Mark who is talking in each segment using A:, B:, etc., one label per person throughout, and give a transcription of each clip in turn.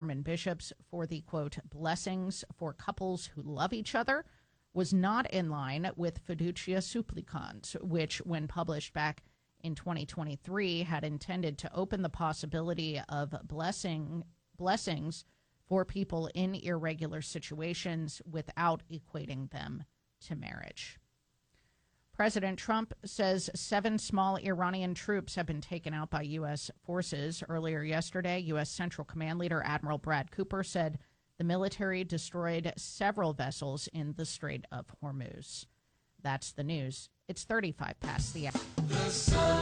A: German bishops for the, quote, blessings for couples who love each other was not in line with Fiducia Supplicans, which, when published back in 2023, had intended to open the possibility of blessings for people in irregular situations without equating them to marriage. President Trump says 7 small Iranian troops have been taken out by U.S. forces. Earlier yesterday, U.S. Central Command leader Admiral Brad Cooper said the military destroyed several vessels in the Strait of Hormuz. That's the news. It's 35 past the hour. The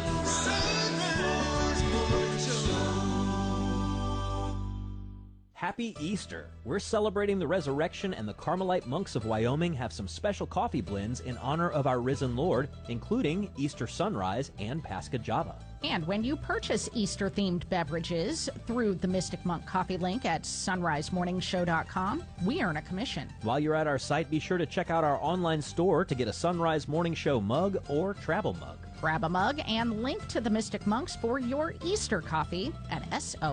B: Happy Easter! We're celebrating the resurrection, and the Carmelite monks of Wyoming have some special coffee blends in honor of our risen Lord, including Easter Sunrise and Pascha Java.
A: And when you purchase Easter-themed beverages through the Mystic Monk coffee link at sunrisemorningshow.com, we earn a commission.
B: While you're at our site, be sure to check out our online store to get a Sunrise Morning Show mug or travel mug.
A: Grab a mug and link to the Mystic Monks for your Easter coffee at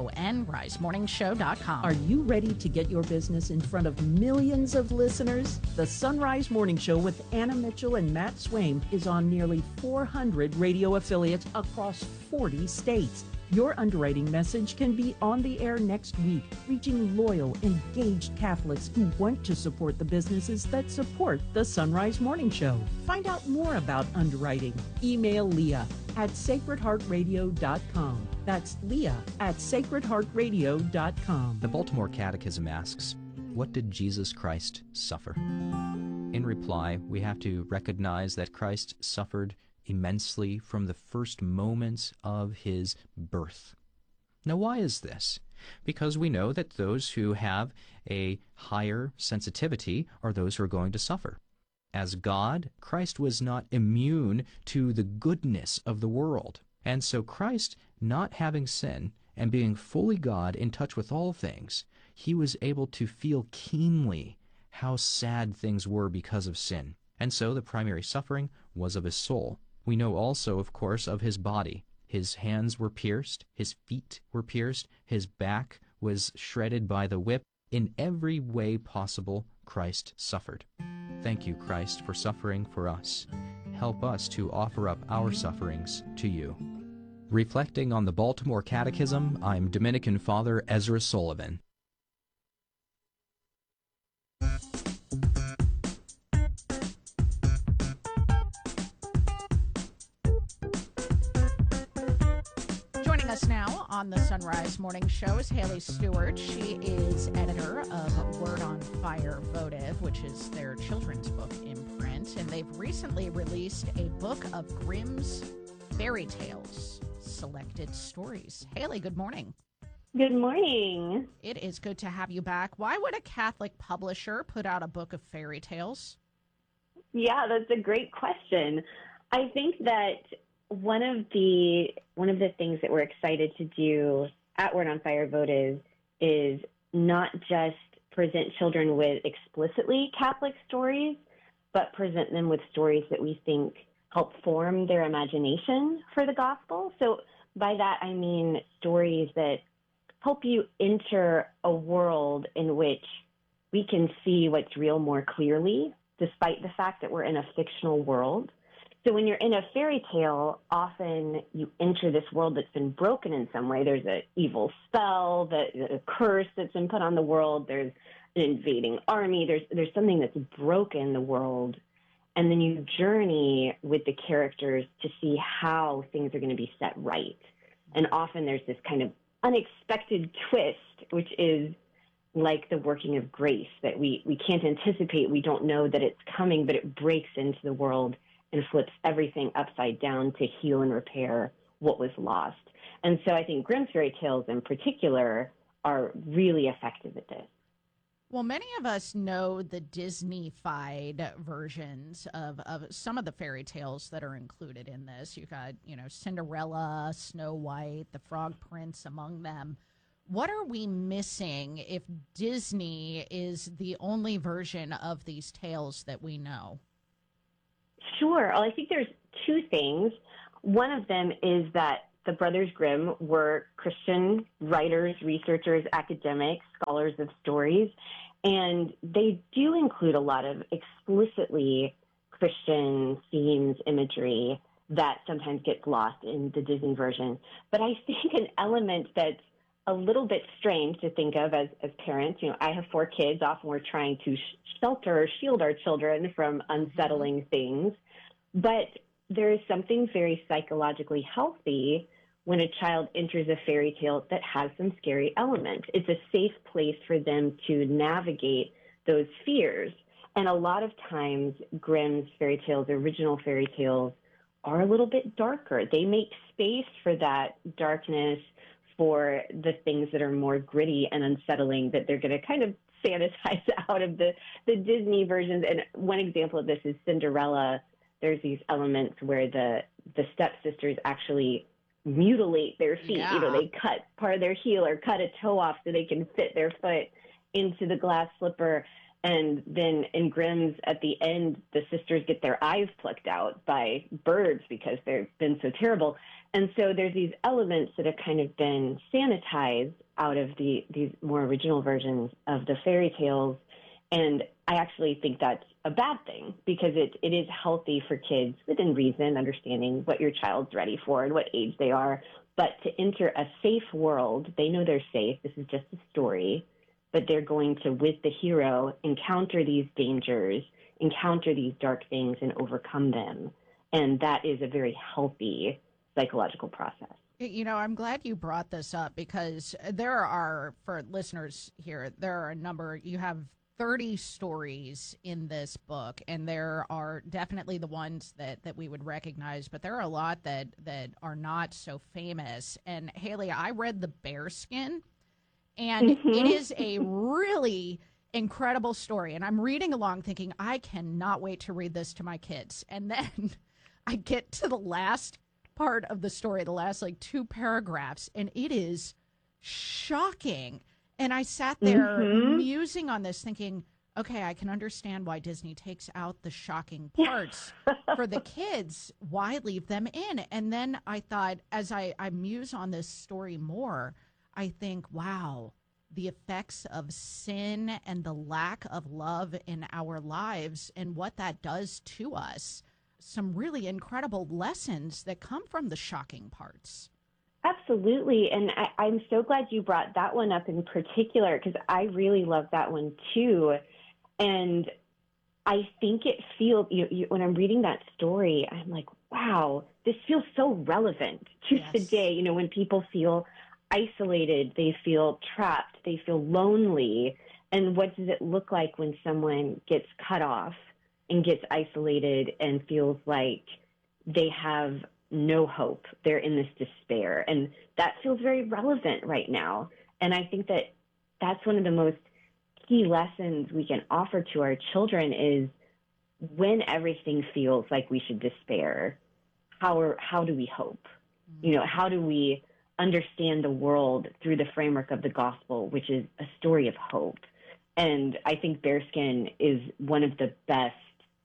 A: sunrisemorningshow.com.
C: Are you ready to get your business in front of millions of listeners? The Sunrise Morning Show with Anna Mitchell and Matt Swaim is on nearly 400 radio affiliates across 40 states. Your underwriting message can be on the air next week, reaching loyal, engaged Catholics who want to support the businesses that support the Sunrise Morning Show. Find out more about underwriting. Email Leah at sacredheartradio.com. That's Leah at sacredheartradio.com.
D: The Baltimore Catechism asks, what did Jesus Christ suffer? In reply, we have to recognize that Christ suffered immensely from the first moments of his birth. Now, why is this? Because we know that those who have a higher sensitivity are those who are going to suffer. As God, Christ was not immune to the goodness of the world. And so Christ, not having sin and being fully God in touch with all things, he was able to feel keenly how sad things were because of sin. And so the primary suffering was of his soul. We know also, of course, of his body. His hands were pierced, his feet were pierced, his back was shredded by the whip. In every way possible, Christ suffered. Thank you, Christ, for suffering for us. Help us to offer up our sufferings to you. Reflecting on the Baltimore Catechism, I'm Dominican Father Ezra Sullivan.
A: Us now on the Sunrise Morning Show is Haley Stewart. She is editor of Word on Fire Votive, which is their children's book imprint, and they've recently released a book of Grimm's fairy tales, selected stories. Haley, good morning.
E: Good morning.
A: It is good to have you back. Why would a Catholic publisher put out a book of fairy tales?
E: Yeah, that's a great question. I think that one of the things that we're excited to do at Word on Fire Votive is not just present children with explicitly Catholic stories, but present them with stories that we think help form their imagination for the gospel. So by that, I mean stories that help you enter a world in which we can see what's real more clearly, despite the fact that we're in a fictional world. So when you're in a fairy tale, often you enter this world that's been broken in some way. There's an evil spell, a curse that's been put on the world. There's an invading army. There's something that's broken the world. And then you journey with the characters to see how things are going to be set right. And often there's this kind of unexpected twist, which is like the working of grace that we can't anticipate. We don't know that it's coming, but it breaks into the world and flips everything upside down to heal and repair what was lost. And so I think Grimm's fairy tales in particular are really effective at this.
A: Well, many of us know the Disney-fied versions of some of the fairy tales that are included in this. You've got, Cinderella, Snow White, the Frog Prince among them. What are we missing if Disney is the only version of these tales that we know?
E: Sure. Well, I think there's two things. One of them is that the Brothers Grimm were Christian writers, researchers, academics, scholars of stories, and they do include a lot of explicitly Christian themes, imagery that sometimes gets lost in the Disney version. But I think an element that's a little bit strange to think of as parents, I have 4 kids. Often we're trying to shelter or shield our children from unsettling things. But there is something very psychologically healthy when a child enters a fairy tale that has some scary elements. It's a safe place for them to navigate those fears. And a lot of times, Grimm's fairy tales, original fairy tales, are a little bit darker. They make space for that darkness, for the things that are more gritty and unsettling that they're going to kind of sanitize out of the Disney versions. And one example of this is Cinderella. There's these elements where the stepsisters actually mutilate their feet.
A: Yeah.
E: They cut part of their heel or cut a toe off so they can fit their foot into the glass slipper. And then in Grimm's, at the end, the sisters get their eyes plucked out by birds because they've been so terrible. And so there's these elements that have kind of been sanitized out of these more original versions of the fairy tales. And I actually think that's a bad thing because it is healthy for kids within reason, understanding what your child's ready for and what age they are. But to enter a safe world, they know they're safe. This is just a story. But they're going to, with the hero, encounter these dangers, encounter these dark things, and overcome them. And that is a very healthy psychological process.
A: I'm glad you brought this up because there are, for listeners here, there are a number, you have 30 stories in this book, and there are definitely the ones that we would recognize, but there are a lot that are not so famous. And Haley, I read The Bearskin, and it is a really incredible story. And I'm reading along thinking, I cannot wait to read this to my kids. And then I get to the last part of the story, the last 2 paragraphs, and it is shocking. And I sat there musing on this thinking, okay, I can understand why Disney takes out the shocking parts for the kids. Why leave them in? And then I thought, as I muse on this story more, I think, wow, the effects of sin and the lack of love in our lives and what that does to us. Some really incredible lessons that come from the shocking parts.
E: Absolutely. And I'm so glad you brought that one up in particular because I really love that one too. And I think it feels, when I'm reading that story, I'm like, wow, this feels so relevant to today. When people feel isolated, they feel trapped, they feel lonely. And what does it look like when someone gets cut off and gets isolated and feels like they have no hope? They're in this despair. And that feels very relevant right now. And I think that that's one of the most key lessons we can offer to our children is when everything feels like we should despair, how do we hope? How do we understand the world through the framework of the gospel, which is a story of hope? And I think Bearskin is one of the best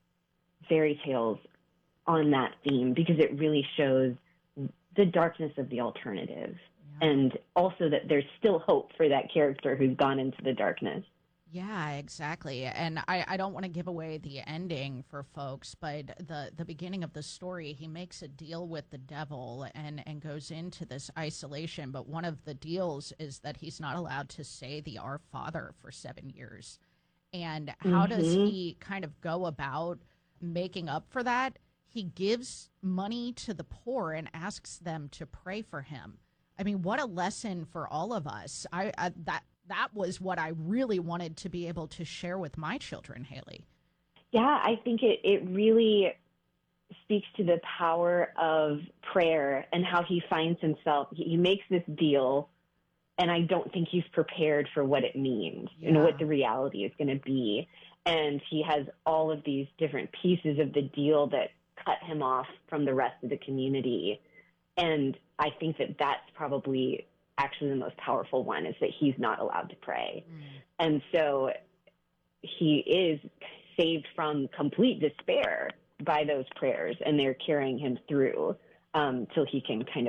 E: fairy tales on that theme because it really shows the darkness of the alternative and also that there's still hope for that character who's gone into the darkness.
A: Yeah, exactly. And I don't want to give away the ending for folks, but the beginning of the story, he makes a deal with the devil and goes into this isolation. But one of the deals is that he's not allowed to say the Our Father for 7 years. And how does he kind of go about making up for that? He gives money to the poor and asks them to pray for him. I mean, what a lesson for all of us. That was what I really wanted to be able to share with my children, Haley.
E: Yeah, I think it really speaks to the power of prayer and how he finds himself. He makes this deal, and I don't think he's prepared for what it means, what the reality is going to be. And he has all of these different pieces of the deal that cut him off from the rest of the community. And I think that that's probably actually the most powerful one, is that he's not allowed to pray. And so he is saved from complete despair by those prayers, and they're carrying him through till he can kind of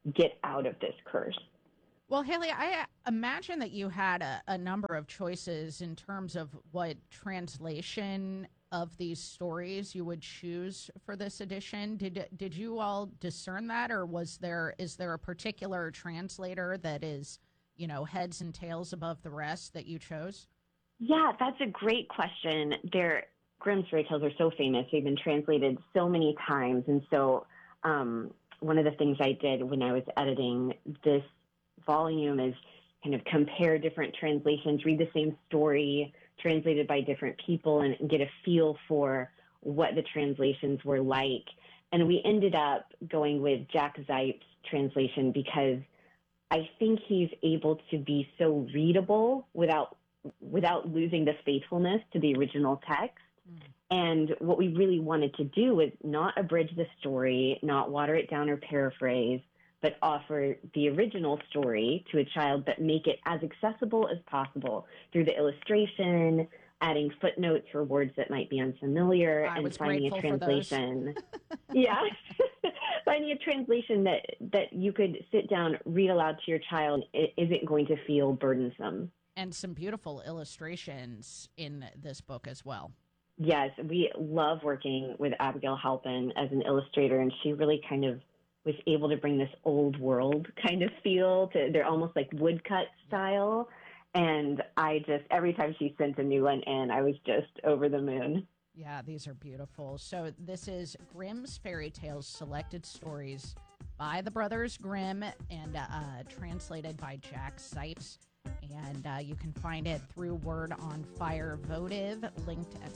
E: get out of this curse.
A: Well, Haley, I imagine that you had a number of choices in terms of what translation of these stories you would choose for this edition. Did you all discern that, or is there a particular translator that is, heads and tails above the rest that you chose?
E: Yeah, that's a great question. Grimm's fairy tales are so famous. They've been translated so many times. And so one of the things I did when I was editing this volume is kind of compare different translations, read the same story translated by different people, and get a feel for what the translations were like. And we ended up going with Jack Zeip's translation because I think he's able to be so readable without losing the faithfulness to the original text. And what we really wanted to do was not abridge the story, not water it down or paraphrase, but offer the original story to a child, but make it as accessible as possible through the illustration, adding footnotes for words that might be unfamiliar, and finding a translation. Yeah. Finding a translation that you could sit down, read aloud to your child, isn't going to feel burdensome.
A: And some beautiful illustrations in this book as well.
E: Yes, we love working with Abigail Halpin as an illustrator, and she really kind of was able to bring this old world kind of feel to, they're almost like woodcut style. And every time she sent a new one in, I was just over the moon.
A: Yeah, these are beautiful. So this is Grimm's Fairy Tales, selected stories by the Brothers Grimm and translated by Jack Zeip. And you can find it through Word on Fire Votive, linked at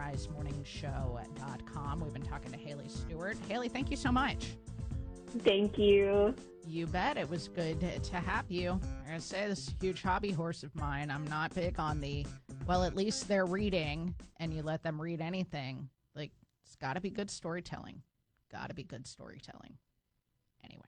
A: sunrisemorningshow.com. We've been talking to Haley Stewart. Haley, thank you so much.
E: Thank you.
A: You bet. It was good to have you. I'm going to say this is a huge hobby horse of mine. I'm not big on at least they're reading and you let them read anything. Like, it's got to be good storytelling. Anyway.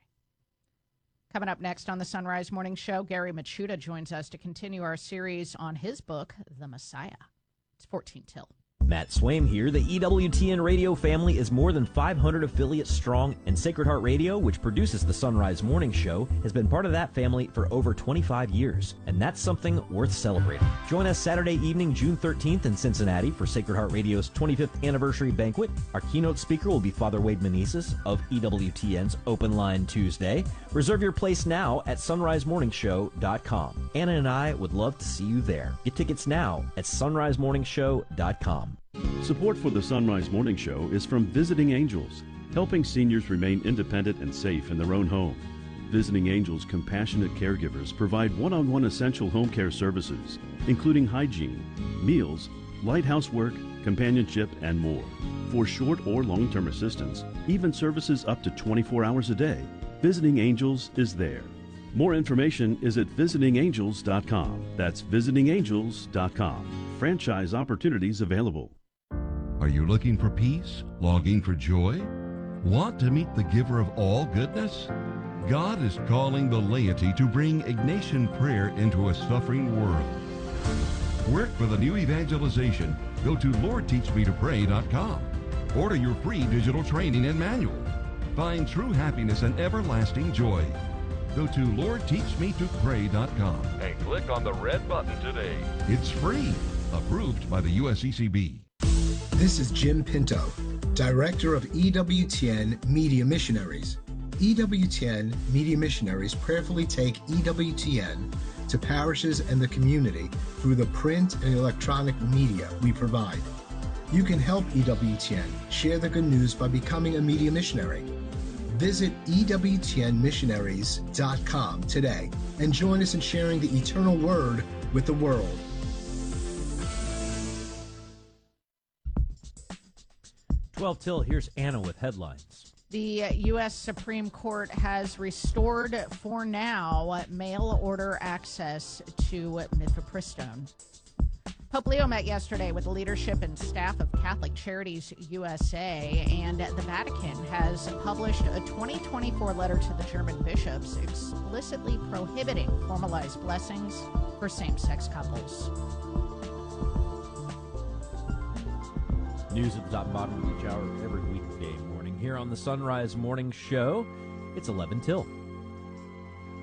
A: Coming up next on the Sunrise Morning Show, Gary Machuda joins us to continue our series on his book, The Messiah. It's 14 till.
B: Matt Swaim here. The EWTN radio family is more than 500 affiliates strong, and Sacred Heart Radio, which produces the Sunrise Morning Show, has been part of that family for over 25 years, and that's something worth celebrating. Join us Saturday evening, June 13th in Cincinnati for Sacred Heart Radio's 25th anniversary banquet. Our keynote speaker will be Father Wade Meneses of EWTN's Open Line Tuesday. Reserve your place now at sunrisemorningshow.com. Anna and I would love to see you there. Get tickets now at sunrisemorningshow.com.
F: Support for the Sunrise Morning Show is from Visiting Angels, helping seniors remain independent and safe in their own home. Visiting Angels compassionate caregivers provide one-on-one essential home care services, including hygiene, meals, light housework, companionship, and more. For short or long-term assistance, even services up to 24 hours a day, Visiting Angels is there. More information is at visitingangels.com. That's visitingangels.com. Franchise opportunities available.
G: Are you looking for peace? Longing for joy? Want to meet the giver of all goodness? God is calling the laity to bring Ignatian prayer into a suffering world. Work for the new evangelization. Go to LordTeachMeToPray.com. Order your free digital training and manual. Find true happiness and everlasting joy. Go to LordTeachMeToPray.com
H: and click on the red button today.
G: It's free. Approved by the USCCB.
I: This is Jim Pinto, Director of EWTN Media Missionaries. EWTN Media Missionaries prayerfully take EWTN to parishes and the community through the print and electronic media we provide. You can help EWTN share the good news by becoming a media missionary. Visit EWTNmissionaries.com today and join us in sharing the eternal word with the world.
B: 12 till, here's Anna with headlines.
A: The U.S. Supreme Court has restored, for now, mail-order access to mifepristone. Pope Leo met yesterday with the leadership and staff of Catholic Charities USA, and the Vatican has published a 2024 letter to the German bishops explicitly prohibiting formalized blessings for same-sex couples.
B: News at the top and bottom of each hour every weekday morning here on the Sunrise Morning Show. It's 11 till.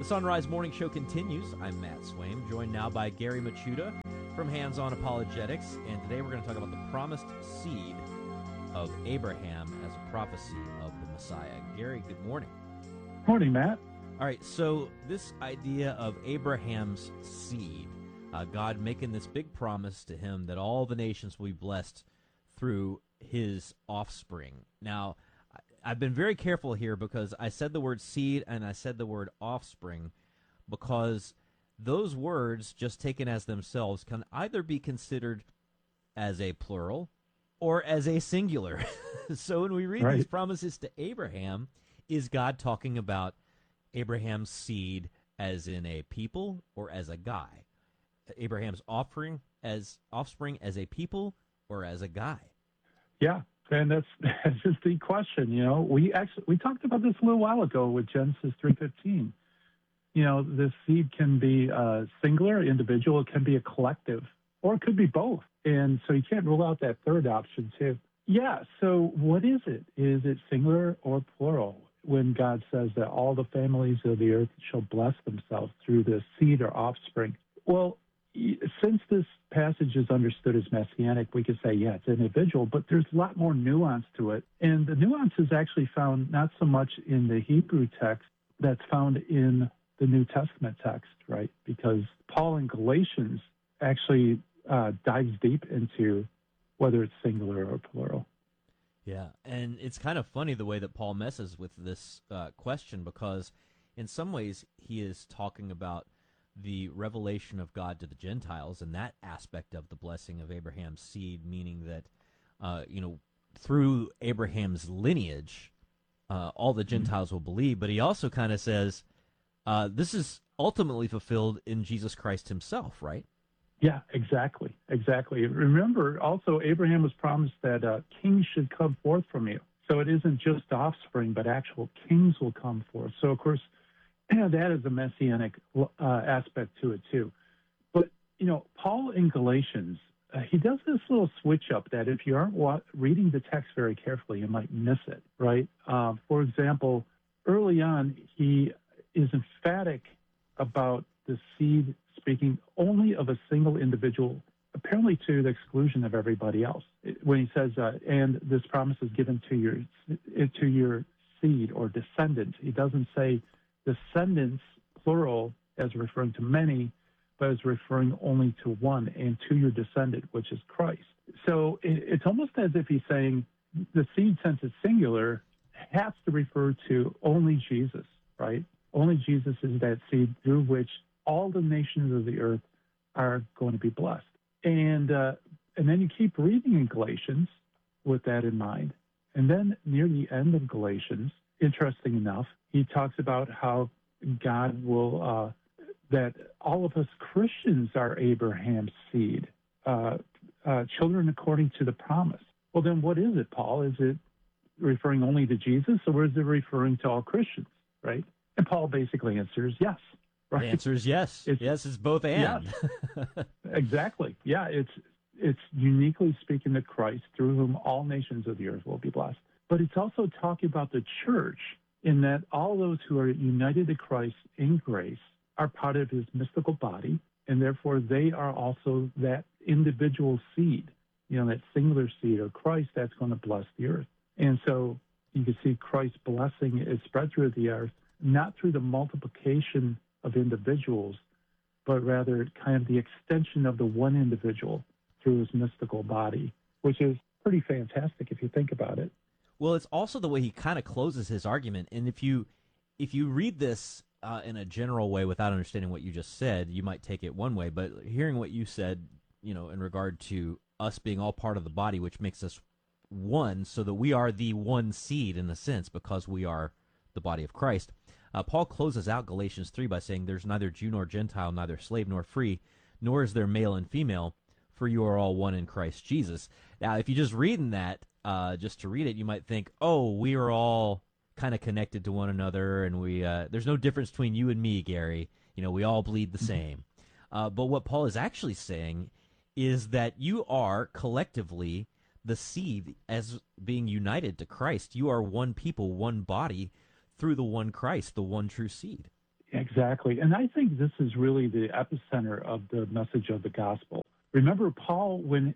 B: The Sunrise Morning Show continues. I'm Matt Swaim, joined now by Gary Machuda from Hands On Apologetics, and today we're going to talk about the promised seed of Abraham as a prophecy of the Messiah. Gary, good morning.
J: Morning, Matt.
B: All right, so this idea of Abraham's seed, God making this big promise to him that all the nations will be blessed through his offspring. Now, I've been very careful here because I said the word seed and I said the word offspring because those words, just taken as themselves, can either be considered as a plural or as a singular. So when we read these promises to Abraham, is God talking about Abraham's seed as in a people or as a guy? Abraham's offspring as a people or as a guy?
J: Yeah. And that's just the question. You know, we talked about this a little while ago with Genesis 3:15. You know, this seed can be a singular, individual, it can be a collective, or it could be both. And so you can't rule out that third option too. Yeah. So what is it? Is it singular or plural? When God says that all the families of the earth shall bless themselves through the seed or offspring. Well, since this passage is understood as messianic, we could say, yeah, it's individual, but there's a lot more nuance to it. And the nuance is actually found not so much in the Hebrew text that's found in the New Testament text, right? Because Paul in Galatians actually dives deep into whether it's singular or plural.
B: Yeah, and it's kind of funny the way that Paul messes with this question because in some ways he is talking about the revelation of God to the Gentiles and that aspect of the blessing of Abraham's seed, meaning that, through Abraham's lineage, all the Gentiles will believe. But he also kind of says this is ultimately fulfilled in Jesus Christ himself, right?
J: Yeah, exactly. Remember, also, Abraham was promised that kings should come forth from you. So it isn't just offspring, but actual kings will come forth. So, of course, that is a messianic aspect to it, too. But, you know, Paul in Galatians, he does this little switch up that if you aren't reading the text very carefully, you might miss it, right? For example, early on, he is emphatic about the seed speaking only of a single individual, apparently to the exclusion of everybody else. When he says, and this promise is given to your seed or descendants, he doesn't say descendants, plural, as referring to many, but as referring only to one, and to your descendant, which is Christ. So it's almost as if he's saying the seed, since it's singular, has to refer to only Jesus, right? Only Jesus is that seed through which all the nations of the earth are going to be blessed. And then you keep reading in Galatians with that in mind. And then near the end of Galatians, interesting enough, he talks about how God will, that all of us Christians are Abraham's seed, children according to the promise. Well, then what is it, Paul? Is it referring only to Jesus, or is it referring to all Christians, right? And Paul basically answers yes. Right?
B: The answer is yes. It's both and.
J: Yes. Exactly. Yeah, it's uniquely speaking to Christ, through whom all nations of the earth will be blessed. But it's also talking about the church, in that all those who are united to Christ in grace are part of his mystical body, and therefore they are also that individual seed, that singular seed of Christ that's going to bless the earth. And so you can see Christ's blessing is spread through the earth, not through the multiplication of individuals, but rather kind of the extension of the one individual through his mystical body, which is pretty fantastic if you think about it.
B: Well, it's also the way he kind of closes his argument. And if you read this in a general way without understanding what you just said, you might take it one way. But hearing what you said, in regard to us being all part of the body, which makes us one, so that we are the one seed in a sense because we are the body of Christ. Paul closes out Galatians 3 by saying, there's neither Jew nor Gentile, neither slave nor free, nor is there male and female, for you are all one in Christ Jesus. Now, if you just read in that, just to read it, you might think, oh, we are all kind of connected to one another, and we there's no difference between you and me, Gary. We all bleed the same. But what Paul is actually saying is that you are collectively the seed as being united to Christ. You are one people, one body, through the one Christ, the one true seed.
J: Exactly. And I think this is really the epicenter of the message of the gospel. Remember Saul, when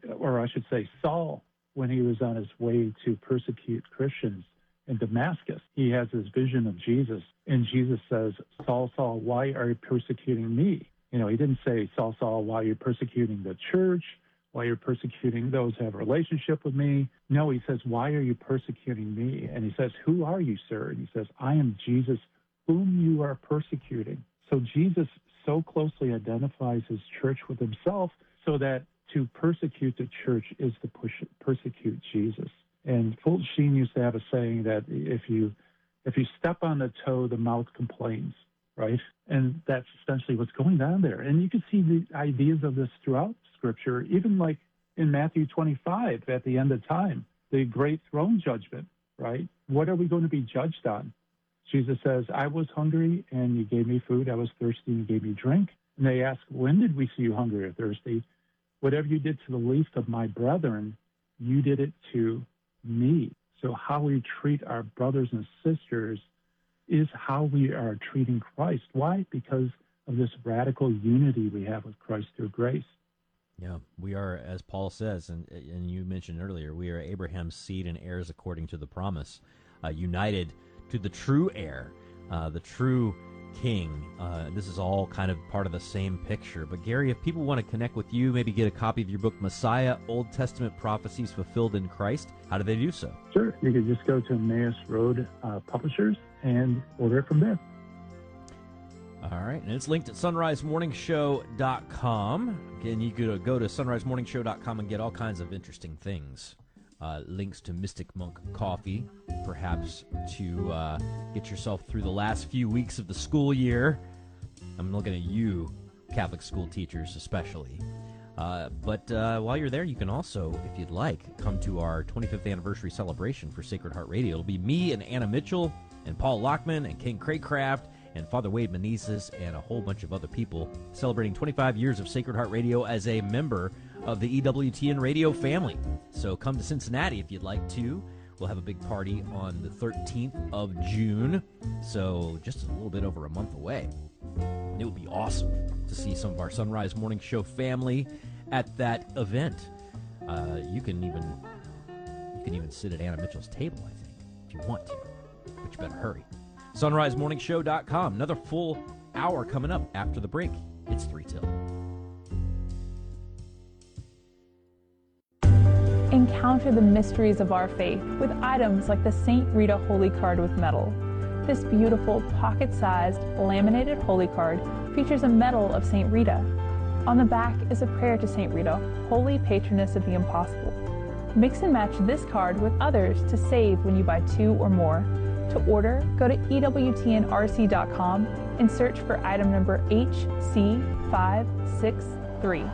J: he was on his way to persecute Christians in Damascus, he has this vision of Jesus, and Jesus says, Saul, Saul, why are you persecuting me? He didn't say, Saul, Saul, why are you persecuting the church? Why are you persecuting those who have a relationship with me? No, he says, why are you persecuting me? And he says, who are you, sir? And he says, I am Jesus, whom you are persecuting. So Jesus so closely identifies his church with himself so that to persecute the church is to persecute Jesus. And Fulton Sheen used to have a saying that if you step on the toe, the mouth complains, right? And that's essentially what's going on there. And you can see the ideas of this throughout Scripture, even like in Matthew 25 at the end of time, the great throne judgment, right? What are we going to be judged on? Jesus says, I was hungry and you gave me food. I was thirsty and you gave me drink. And they ask, when did we see you hungry or thirsty? Whatever you did to the least of my brethren, you did it to me. So how we treat our brothers and sisters is how we are treating Christ. Why? Because of this radical unity we have with Christ through grace.
B: Yeah, we are, as Paul says, and you mentioned earlier, we are Abraham's seed and heirs according to the promise, united to the true heir, the true King. This is all kind of part of the same picture. But Gary, if people want to connect with you, maybe get a copy of your book, Messiah, Old Testament Prophecies Fulfilled in Christ, how do they do so?
J: Sure. You can just go to Emmaus Road Publishers and order it from there.
B: All right. And it's linked at sunrisemorningshow.com. Again, you could go to sunrisemorningshow.com and get all kinds of interesting things. Links to Mystic Monk Coffee, perhaps to get yourself through the last few weeks of the school year. I'm looking at you, Catholic school teachers especially. But while you're there, you can also, if you'd like, come to our 25th anniversary celebration for Sacred Heart Radio. It'll be me and Anna Mitchell and Paul Lockman and King Craycraft and Father Wade Menezes and a whole bunch of other people celebrating 25 years of Sacred Heart Radio as a member of the EWTN radio family. So come to Cincinnati if you'd like to. We'll have a big party on the 13th of June, so just a little bit over a month away. And it would be awesome to see some of our Sunrise Morning Show family at that event. You can even sit at Anna Mitchell's table, I think, if you want to, but you better hurry. SunriseMorningshow.com. Another full hour coming up after the break. It's 3 till.
K: Encounter the mysteries of our faith with items like the St. Rita Holy Card with medal. This beautiful pocket-sized laminated holy card features a medal of St. Rita. On the back is a prayer to St. Rita, holy patroness of the impossible. Mix and match this card with others to save when you buy 2 or more. To order, go to EWTNRC.com and search for item number HC563.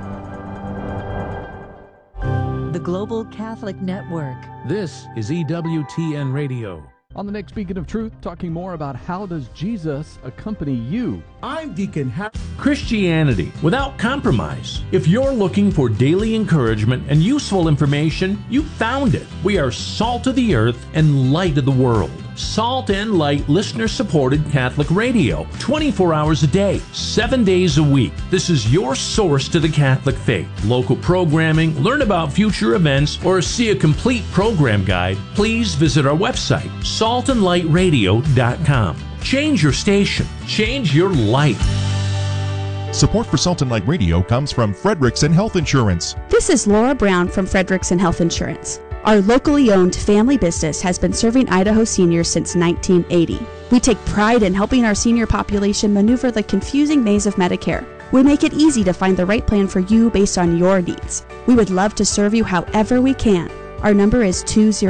L: The Global Catholic Network.
M: This is EWTN Radio. On the next Beacon of Truth, talking more about how does Jesus accompany you.
N: I'm Deacon Christianity without compromise. If you're looking for daily encouragement and useful information, you found it. We are salt of the earth and light of the world. Salt and Light listener-supported Catholic radio, 24 hours a day, 7 days a week. This is your source to the Catholic faith. Local programming, learn about future events, or see a complete program guide, please visit our website, saltandlightradio.com. Change your station. Change your life.
O: Support for Salt and Light Radio comes from Frederickson Health Insurance.
P: This is Laura Brown from Frederickson Health Insurance. Our locally owned family business has been serving Idaho seniors since 1980. We take pride in helping our senior population maneuver the confusing maze of Medicare. We make it easy to find the right plan for you based on your needs. We would love to serve you however we can. Our number is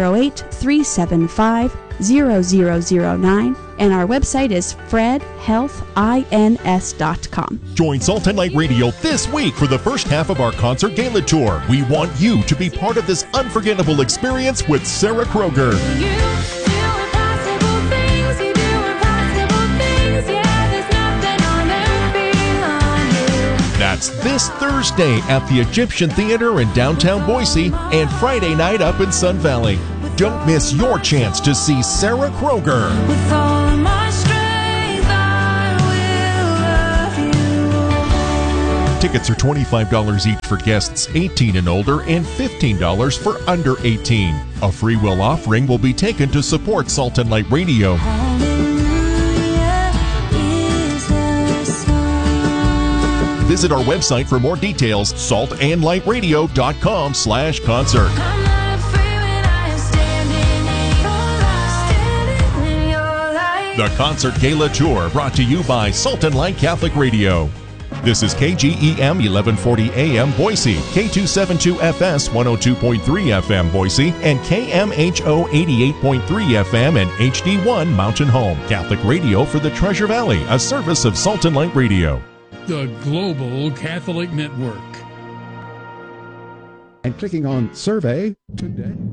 P: 208-375-0009, and our website is fredhealthins.com.
O: Join Salt and Light Radio this week for the first half of our concert gala tour. We want you to be part of this unforgettable experience with Sarah Kroger. That's this Thursday at the Egyptian Theater in downtown Boise and Friday night up in Sun Valley. Don't miss your chance to see Sarah Kroger.
Q: With all of my strength, I
O: Tickets are $25 each for guests 18 and older and $15 for under 18. A free will offering will be taken to support Salt and Light Radio. Visit our website for more details, saltandlightradio.com/concert. The Concert Gala Tour, brought to you by Salt and Light Catholic Radio. This is KGEM 1140 AM Boise, K272FS 102.3 FM Boise, and KMHO 88.3 FM and HD1 Mountain Home. Catholic radio for the Treasure Valley, a service of Salt and Light Radio.
Q: The Global Catholic Network.
R: And clicking on Survey today.